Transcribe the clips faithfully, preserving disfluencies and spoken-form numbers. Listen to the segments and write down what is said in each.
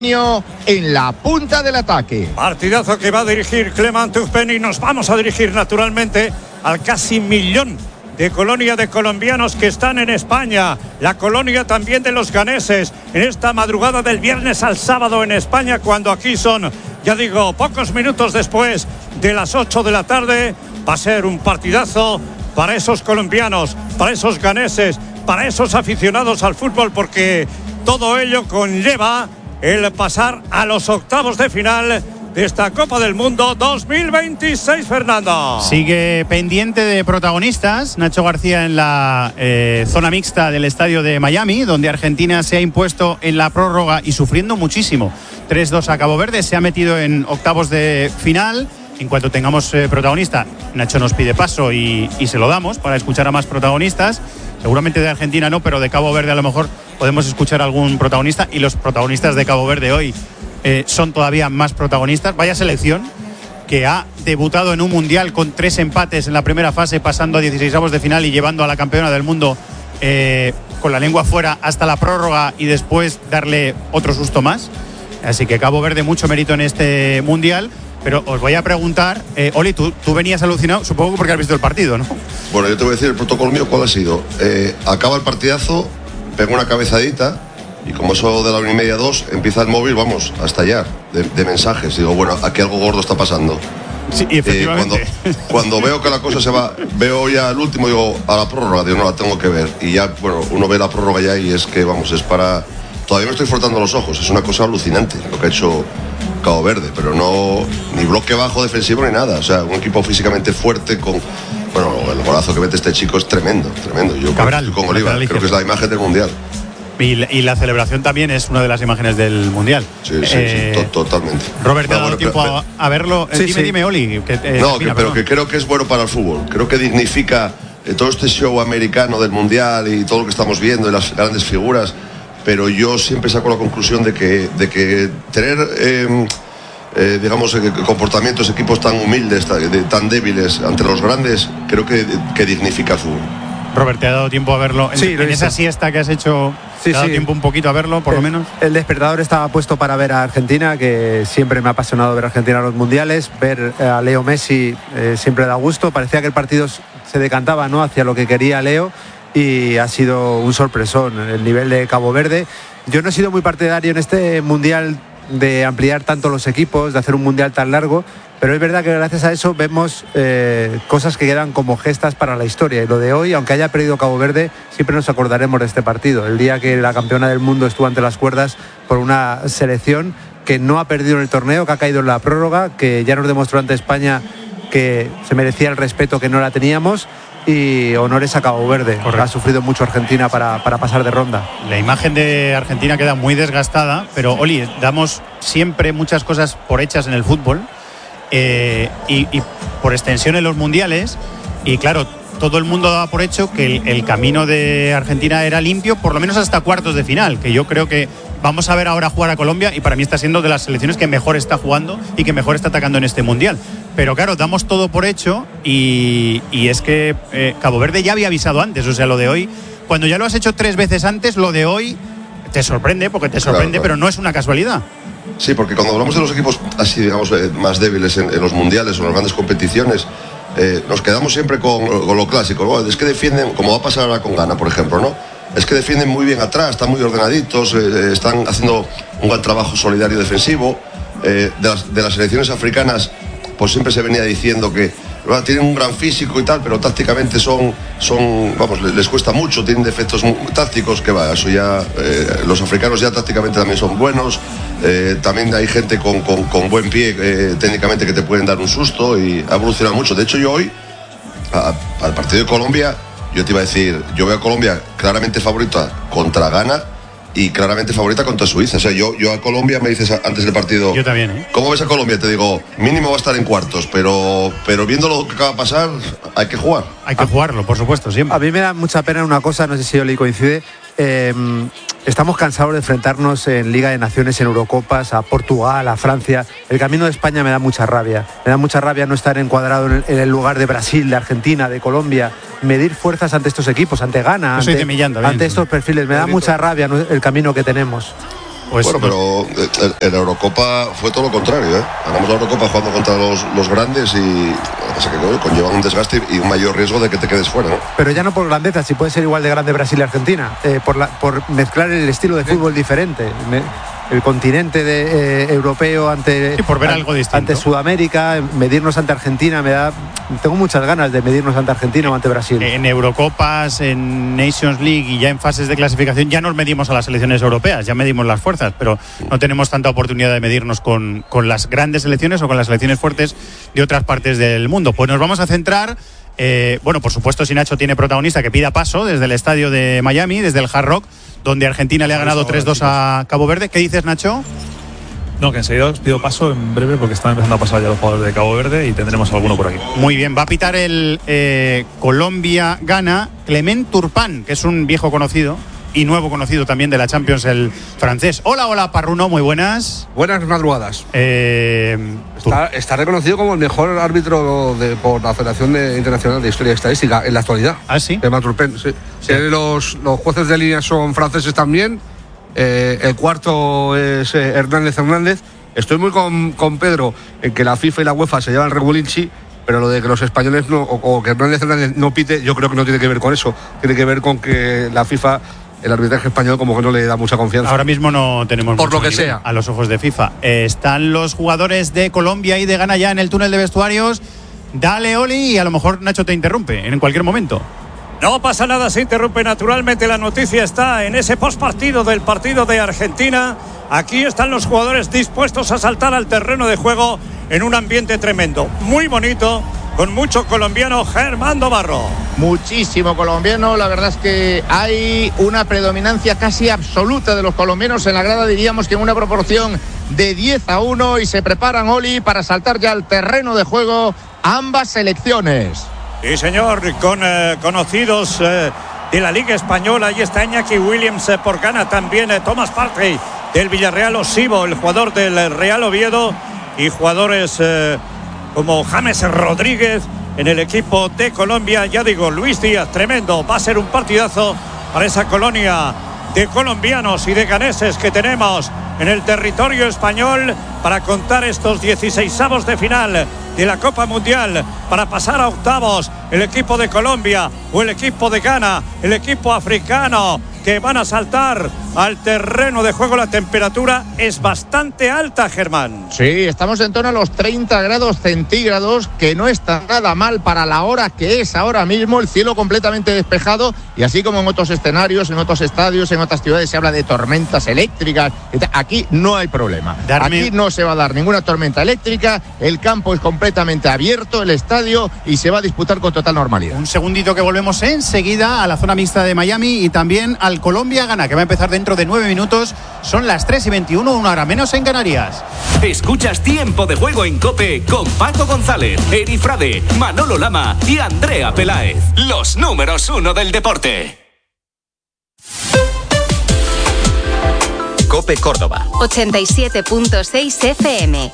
en la punta del ataque. Partidazo que va a dirigir Clement Turpin y nos vamos a dirigir naturalmente al casi millón de colonia de colombianos que están en España, la colonia también de los ganeses, en esta madrugada del viernes al sábado en España, cuando aquí son, ya digo, pocos minutos después de las ocho de la tarde. Va a ser un partidazo para esos colombianos, para esos ganeses, para esos aficionados al fútbol, porque todo ello conlleva el pasar a los octavos de final de esta Copa del Mundo dos mil veintiséis, Fernando. Sigue pendiente de protagonistas Nacho García en la eh, zona mixta del estadio de Miami, donde Argentina se ha impuesto en la prórroga y sufriendo muchísimo. tres dos a Cabo Verde, se ha metido en octavos de final. En cuanto tengamos eh, protagonista, Nacho nos pide paso y, y se lo damos para escuchar a más protagonistas. Seguramente de Argentina no, pero de Cabo Verde a lo mejor podemos escuchar a algún protagonista, y los protagonistas de Cabo Verde hoy eh, son todavía más protagonistas. Vaya selección que ha debutado en un mundial con tres empates en la primera fase, pasando a dieciseisavos de final y llevando a la campeona del mundo eh, con la lengua fuera hasta la prórroga y después darle otro susto más. Así que Cabo Verde, mucho mérito en este mundial. Pero os voy a preguntar, eh, Oli, tú, tú venías alucinado, supongo porque has visto el partido, ¿no? Bueno, yo te voy a decir el protocolo mío, ¿cuál ha sido? Eh, acaba el partidazo, pego una cabezadita y como eso de la una y media, dos, empieza el móvil, vamos, a estallar de, de mensajes. Digo, bueno, aquí algo gordo está pasando. Sí, efectivamente. Eh, cuando, cuando veo que la cosa se va, veo ya el último, digo, a la prórroga, digo, no, la tengo que ver. Y ya, bueno, uno ve la prórroga ya y es que, vamos, es para... Todavía me estoy frotando los ojos, es una cosa alucinante lo que ha hecho Cabo Verde, pero no ni bloque bajo defensivo ni nada. O sea, un equipo físicamente fuerte con... Bueno, el golazo que mete este chico es tremendo, tremendo. Yo Cabral, con Oliva, creo que es la imagen del Mundial. Y, y la celebración también es una de las imágenes del Mundial. Sí, sí, eh, sí, to, totalmente. Robert, ¿te no, ha dado bueno, tiempo pero, a, a verlo? Sí, dime, sí. dime, Oli. Que, eh, no, termina, que, pero que creo que es bueno para el fútbol. Creo que dignifica eh, todo este show americano del Mundial y todo lo que estamos viendo y las grandes figuras. Pero yo siempre saco la conclusión de que, de que tener... Eh, Eh, digamos, eh, comportamientos, equipos tan humildes, tan, de, tan débiles ante los grandes, creo que, que dignifica el fútbol. Robert, ¿te ha dado tiempo a verlo? En, Sí, en esa siesta que has hecho, sí, ¿te ha dado sí. tiempo un poquito a verlo, por el, lo menos? El despertador estaba puesto para ver a Argentina, que siempre me ha apasionado ver a Argentina en los mundiales. Ver a Leo Messi eh, siempre da gusto. Parecía que el partido se decantaba, ¿no?, hacia lo que quería Leo, y ha sido un sorpresón el nivel de Cabo Verde. Yo no he sido muy partidario en este mundial de ampliar tanto los equipos, de hacer un mundial tan largo, pero es verdad que gracias a eso vemos eh, cosas que quedan como gestas para la historia. Y lo de hoy, aunque haya perdido Cabo Verde, siempre nos acordaremos de este partido, el día que la campeona del mundo estuvo ante las cuerdas por una selección que no ha perdido en el torneo, que ha caído en la prórroga, que ya nos demostró ante España que se merecía el respeto que no la teníamos. Y honores a Cabo Verde. Correcto. Ha sufrido mucho Argentina para, para pasar de ronda. La imagen de Argentina queda muy desgastada, pero Oli, damos siempre muchas cosas por hechas en el fútbol eh, y, y por extensión en los mundiales, y claro, todo el mundo daba por hecho que el, el camino de Argentina era limpio, por lo menos hasta cuartos de final, que yo creo que vamos a ver ahora jugar a Colombia, y para mí está siendo de las selecciones que mejor está jugando y que mejor está atacando en este mundial. Pero claro, damos todo por hecho y, y es que eh, Cabo Verde ya había avisado antes. O sea, lo de hoy, cuando ya lo has hecho tres veces antes, lo de hoy te sorprende, porque te sorprende, claro, claro. Pero no es una casualidad. Sí, porque cuando hablamos de los equipos así, digamos, eh, más débiles en, en los mundiales o en las grandes competiciones, eh, nos quedamos siempre con, con lo clásico, ¿no? Es que defienden, como va a pasar ahora con Ghana, por ejemplo, ¿no? Es que defienden muy bien atrás, están muy ordenaditos, eh, están haciendo un buen trabajo solidario defensivo. Eh, de, las, de las selecciones africanas, pues siempre se venía diciendo que bueno, tienen un gran físico y tal, pero tácticamente son, son vamos, les, les cuesta mucho, tienen defectos tácticos, que va, eso ya, eh, los africanos ya tácticamente también son buenos, eh, también hay gente con, con, con buen pie eh, técnicamente que te pueden dar un susto, y ha evolucionado mucho. De hecho, yo hoy, a, al partido de Colombia, yo te iba a decir, yo veo a Colombia claramente favorita contra Ghana y claramente favorita contra Suiza. O sea, yo, yo a Colombia, me dices antes del partido, yo también, ¿eh? ¿Cómo ves a Colombia? Te digo, mínimo va a estar en cuartos, pero, pero viendo lo que acaba de pasar, hay que jugar. Hay que jugarlo, por supuesto, siempre. A mí me da mucha pena una cosa, no sé si Oli coincide. Eh, estamos cansados de enfrentarnos en Liga de Naciones, en Eurocopas, a Portugal, a Francia. El camino de España me da mucha rabia. Me da mucha rabia no estar encuadrado en el, en el lugar de Brasil, de Argentina, de Colombia. Medir fuerzas ante estos equipos, ante Ghana, ante, ante estos perfiles. Me da mucha rabia el camino que tenemos. Pues bueno, pero en, en la Eurocopa fue todo lo contrario, ¿eh? Ganamos la Eurocopa jugando contra los, los grandes y lo que pasa es que bueno, conlleva un desgaste y un mayor riesgo de que te quedes fuera, ¿no? Pero ya no por grandeza, si puede ser igual de grande Brasil y Argentina, eh, por, la, por mezclar el estilo de fútbol diferente. Me, el continente de, eh, europeo ante, sí, por ver an, algo distinto. ante Sudamérica, medirnos ante Argentina, me da, tengo muchas ganas de medirnos ante Argentina o ante Brasil. En Eurocopas, en Nations League y ya en fases de clasificación ya nos medimos a las selecciones europeas, ya medimos las fuerzas, pero no tenemos tanta oportunidad de medirnos con, con las grandes selecciones o con las selecciones fuertes de otras partes del mundo. Pues nos vamos a centrar, eh, bueno, por supuesto, si Nacho tiene protagonista, que pida paso desde el estadio de Miami, desde el Hard Rock, donde Argentina le ha ganado tres dos a Cabo Verde. ¿Qué dices, Nacho? No, que enseguida os pido paso en breve porque están empezando a pasar ya los jugadores de Cabo Verde y tendremos alguno por aquí. Muy bien, va a pitar el eh, Colombia-Ghana Clement Turpin, que es un viejo conocido y nuevo conocido también de la Champions, el francés. Hola, hola, Parruno, muy buenas. Buenas madrugadas. Eh, está, está reconocido como el mejor árbitro de, por la Federación de, Internacional de Historia y Estadística en la actualidad. ¿Ah, sí? Clement Turpin, sí. sí. Los, los jueces de línea son franceses también. Eh, el cuarto es eh, Hernández Hernández. Estoy muy con, con Pedro en que la FIFA y la UEFA se llevan el regulinchi, pero lo de que los españoles no, o, o que Hernández Hernández no pite, yo creo que no tiene que ver con eso. Tiene que ver con que la FIFA, el arbitraje español, como que no le da mucha confianza. Ahora mismo no tenemos por mucho lo que sea a los ojos de FIFA. Eh, están los jugadores de Colombia y de Ghana ya en el túnel de vestuarios. Dale, Oli, y a lo mejor Nacho te interrumpe en cualquier momento. No pasa nada, se interrumpe naturalmente. La noticia está en ese postpartido del partido de Argentina. Aquí están los jugadores dispuestos a saltar al terreno de juego en un ambiente tremendo, muy bonito, con mucho colombiano. Germán Domarro. Muchísimo colombiano, la verdad es que hay una predominancia casi absoluta de los colombianos en la grada, diríamos que en una proporción de diez a uno, y se preparan, Oli, para saltar ya al terreno de juego ambas selecciones. Sí, señor, con eh, conocidos eh, de la Liga Española. Ahí está Iñaki Williams eh, por Ghana, también eh, Thomas Partey del Villarreal, Osibo, el jugador del Real Oviedo, y jugadores eh, como James Rodríguez en el equipo de Colombia. Ya digo, Luis Díaz, tremendo, va a ser un partidazo para esa colonia de colombianos y de ganeses que tenemos en el territorio español para contar estos dieciseisavos de final de la Copa Mundial, para pasar a octavos el equipo de Colombia o el equipo de Ghana, el equipo africano, que van a saltar al terreno de juego. La temperatura es bastante alta, Germán. Sí, estamos en torno a los treinta grados centígrados, que no está nada mal para la hora que es ahora mismo. El cielo completamente despejado, y así como en otros escenarios, en otros estadios, en otras ciudades se habla de tormentas eléctricas, aquí no hay problema. Darme... Aquí no se va a dar ninguna tormenta eléctrica, el campo es completamente abierto, el estadio, y se va a disputar con total normalidad. Un segundito que volvemos enseguida a la zona mixta de Miami y también al Colombia-Ghana, que va a empezar dentro de nueve minutos. Son las tres y veintiuno, una hora menos en Canarias. Escuchas Tiempo de Juego en COPE con Paco González, Eri Frade, Manolo Lama y Andrea Peláez. Los números uno del deporte. COPE Córdoba ochenta y siete punto seis F M.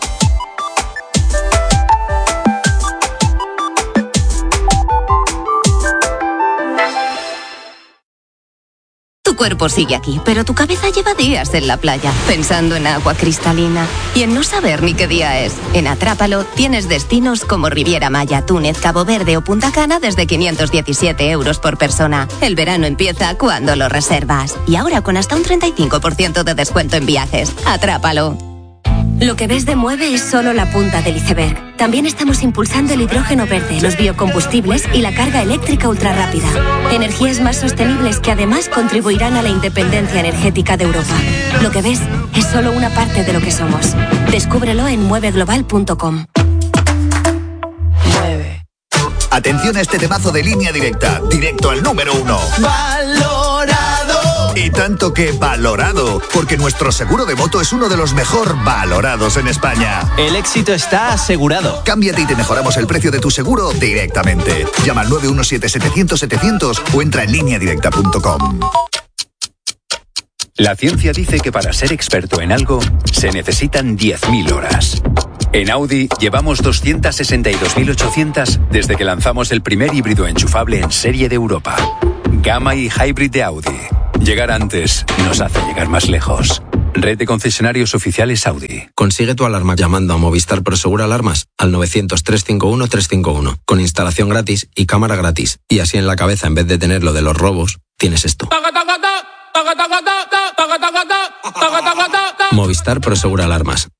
Tu cuerpo sigue aquí, pero tu cabeza lleva días en la playa, pensando en agua cristalina y en no saber ni qué día es. En Atrápalo tienes destinos como Riviera Maya, Túnez, Cabo Verde o Punta Cana desde quinientos diecisiete euros por persona. El verano empieza cuando lo reservas. Y ahora con hasta un treinta y cinco por ciento de descuento en viajes. Atrápalo. Lo que ves de Mueve es solo la punta del iceberg. También estamos impulsando el hidrógeno verde, los biocombustibles y la carga eléctrica ultrarrápida. Energías más sostenibles que además contribuirán a la independencia energética de Europa. Lo que ves es solo una parte de lo que somos. Descúbrelo en mueve global punto com. Mueve. Atención a este temazo de Línea Directa, directo al número uno. Valorado. Y tanto que valorado, porque nuestro seguro de moto es uno de los mejor valorados en España. El éxito está asegurado. Cámbiate y te mejoramos el precio de tu seguro directamente. Llama al nueve uno siete setecientos setecientos o entra en línea directa punto com. La ciencia dice que para ser experto en algo se necesitan diez mil horas. En Audi llevamos doscientas sesenta y dos mil ochocientas desde que lanzamos el primer híbrido enchufable en serie de Europa. Gamma y Hybrid de Audi. Llegar antes nos hace llegar más lejos. Red de concesionarios oficiales Audi. Consigue tu alarma llamando a Movistar Prosegur Alarmas al novecientos, trescientos cincuenta y uno, trescientos cincuenta y uno, con instalación gratis y cámara gratis. Y así en la cabeza, en vez de tener lo de los robos, tienes esto. Movistar Prosegur Alarmas.